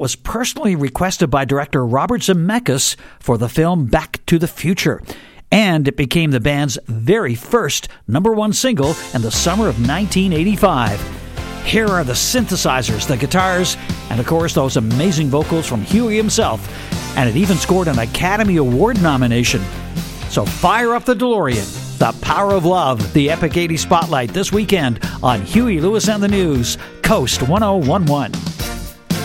was personally requested by director Robert Zemeckis for the film Back to the Future. And it became the band's very first #1 single in the summer of 1985. Here are the synthesizers, the guitars, and of course those amazing vocals from Huey himself. And it even scored an Academy Award nomination. So fire up the DeLorean. The Power of Love, the Epic 80s Spotlight this weekend on Huey Lewis and the News, Coast 1011.